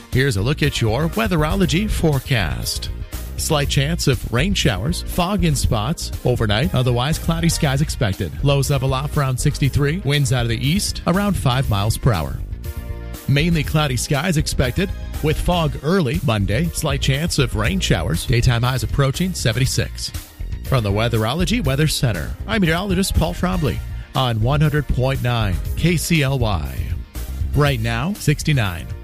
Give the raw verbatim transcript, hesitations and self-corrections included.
Here's a look at your weatherology forecast. Slight chance of rain showers, fog in spots overnight, otherwise cloudy skies expected. Lows level off around sixty-three, winds out of the east around five miles per hour. Mainly cloudy skies expected with fog early Monday, slight chance of rain showers, daytime highs approaching seventy-six. From the Weatherology Weather Center, I'm meteorologist Paul Trombley on one hundred point nine K C L Y. Right now, sixty-nine.